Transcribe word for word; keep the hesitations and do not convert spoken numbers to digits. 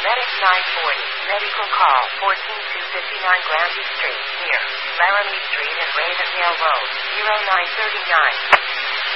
Medic nine forty. Medical call fourteen two fifty-nine Granby Street, near Laramie Street and Ravendale Road, zero nine three nine.